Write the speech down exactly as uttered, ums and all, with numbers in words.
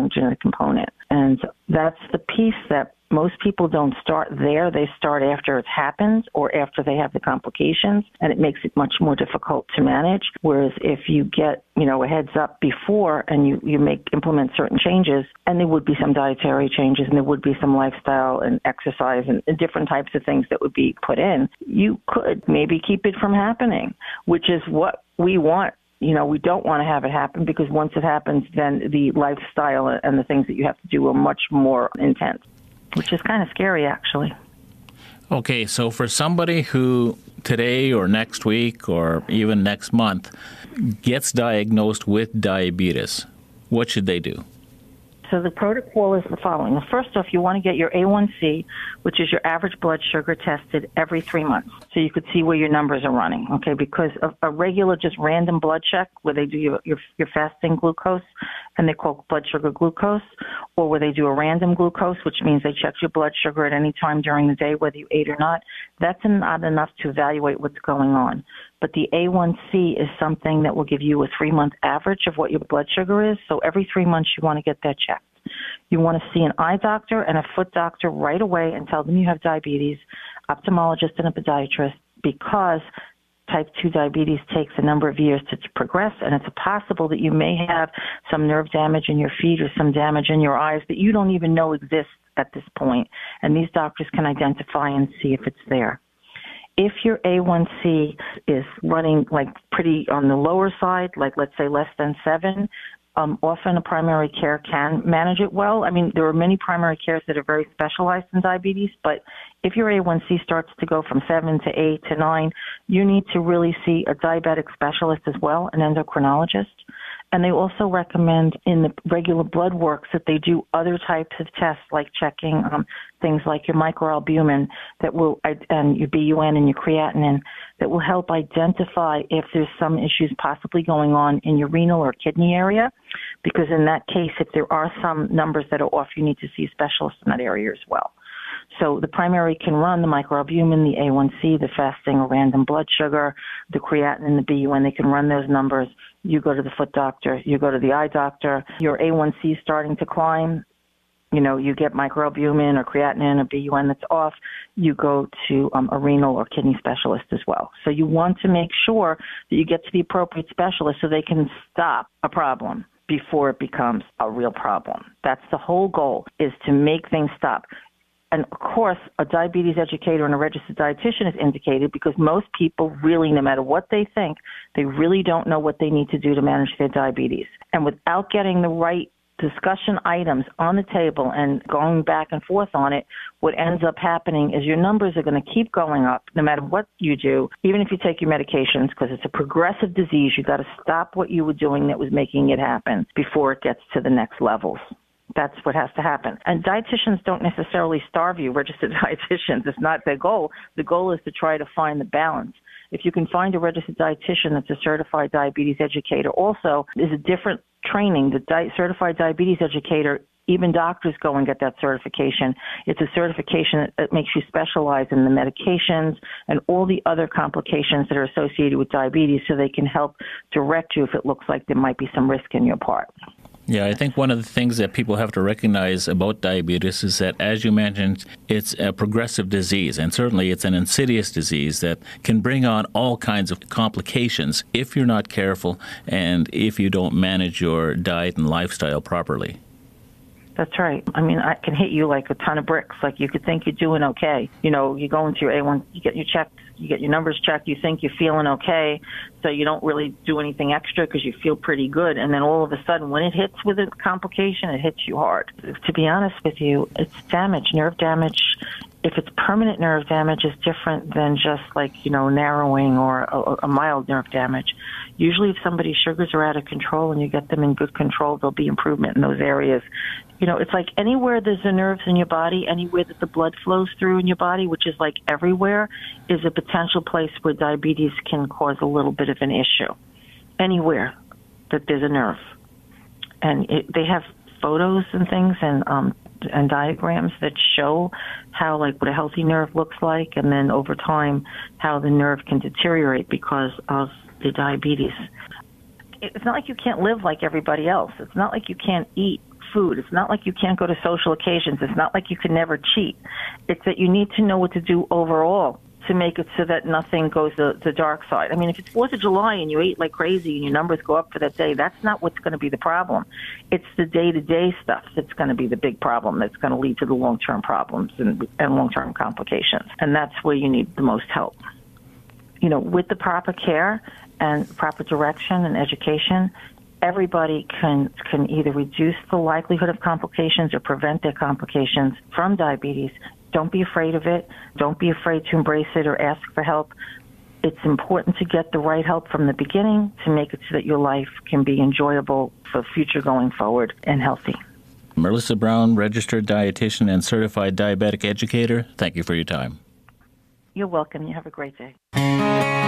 underlying genetic component. And that's the piece that most people don't start there. They start after it's happened or after they have the complications, and it makes it much more difficult to manage. Whereas if you get, you know, a heads up before and you, you make implement certain changes, and there would be some dietary changes and there would be some lifestyle and exercise and, and different types of things that would be put in, you could maybe keep it from happening, which is what we want. You know, we don't want to have it happen, because once it happens, then the lifestyle and the things that you have to do are much more intense, which is kind of scary, actually. Okay, so for somebody who today or next week or even next month gets diagnosed with diabetes, what should they do? So the protocol is the following. First off, you want to get your A one C, which is your average blood sugar, tested every three months. So you could see where your numbers are running, okay? Because a, a regular just random blood check where they do your, your, your fasting glucose, and they call blood sugar glucose, or where they do a random glucose, which means they check your blood sugar at any time during the day, whether you ate or not, that's not enough to evaluate what's going on. But the A one C is something that will give you a three-month average of what your blood sugar is. So every three months you want to get that checked. You want to see an eye doctor and a foot doctor right away and tell them you have diabetes, ophthalmologist and a podiatrist, because type two diabetes takes a number of years to, to progress, and it's possible that you may have some nerve damage in your feet or some damage in your eyes that you don't even know exists at this point. And these doctors can identify and see if it's there. If your A one C is running like pretty on the lower side, like let's say less than seven, um, often a primary care can manage it well. I mean, there are many primary cares that are very specialized in diabetes, but if your A one C starts to go from seven to eight to nine, you need to really see a diabetic specialist as well, an endocrinologist. And they also recommend in the regular blood works that they do other types of tests, like checking um, things like your microalbumin that will, and your B U N and your creatinine, that will help identify if there's some issues possibly going on in your renal or kidney area. Because in that case, if there are some numbers that are off, you need to see a specialist in that area as well. So the primary can run the microalbumin, the A one C, the fasting or random blood sugar, the creatinine, the B U N. They can run those numbers. You go to the foot doctor. You go to the eye doctor. Your A one C is starting to climb. You know, you get microalbumin or creatinine or B U N that's off. You go to um, a renal or kidney specialist as well. So you want to make sure that you get to the appropriate specialist so they can stop a problem before it becomes a real problem. That's the whole goal, is to make things stop. And, of course, a diabetes educator and a registered dietitian is indicated, because most people really, no matter what they think, they really don't know what they need to do to manage their diabetes. And without getting the right discussion items on the table and going back and forth on it, what ends up happening is your numbers are going to keep going up no matter what you do, even if you take your medications, because it's a progressive disease. You've got to stop what you were doing that was making it happen before it gets to the next levels. That's what has to happen. And dietitians don't necessarily starve you, registered dietitians. It's not their goal. The goal is to try to find the balance. If you can find a registered dietitian that's a certified diabetes educator, also, there's a different training. The di- certified diabetes educator, even doctors go and get that certification. It's a certification that, that makes you specialize in the medications and all the other complications that are associated with diabetes, so they can help direct you if it looks like there might be some risk in your part. Yeah, I think one of the things that people have to recognize about diabetes is that, as you mentioned, it's a progressive disease, and certainly it's an insidious disease that can bring on all kinds of complications if you're not careful and if you don't manage your diet and lifestyle properly. That's right. I mean, I can hit you like a ton of bricks. Like, you could think you're doing okay. You know, you go into your A one, you get your checked, you get your numbers checked, you think you're feeling okay, so you don't really do anything extra because you feel pretty good. And then all of a sudden, when it hits with a complication, it hits you hard. To be honest with you, it's damage, nerve damage. If it's permanent nerve damage, is different than just like, you know, narrowing or a, a mild nerve damage. Usually if somebody's sugars are out of control and you get them in good control, there'll be improvement in those areas. You know, it's like anywhere there's the nerves in your body, anywhere that the blood flows through in your body, which is like everywhere, is a potential place where diabetes can cause a little bit of an issue. Anywhere that there's a nerve. And it, they have photos and things and um, and diagrams that show how, like, what a healthy nerve looks like, and then over time how the nerve can deteriorate because of the diabetes. It's not like you can't live like everybody else. It's not like you can't eat food. It's not like you can't go to social occasions. It's not like you can never cheat. It's that you need to know what to do overall to make it so that nothing goes the, the dark side. I mean, if it's fourth of July and you ate like crazy and your numbers go up for that day, that's not what's going to be the problem. It's the day-to-day stuff that's going to be the big problem that's going to lead to the long-term problems and, and long-term complications. And that's where you need the most help. You know, with the proper care and proper direction and education, everybody can can either reduce the likelihood of complications or prevent their complications from diabetes. Don't be afraid of it. Don't be afraid to embrace it or ask for help. It's important to get the right help from the beginning to make it so that your life can be enjoyable for future going forward and healthy. Melissa Brown, registered dietitian and certified diabetic educator, thank you for your time. You're welcome. You have a great day.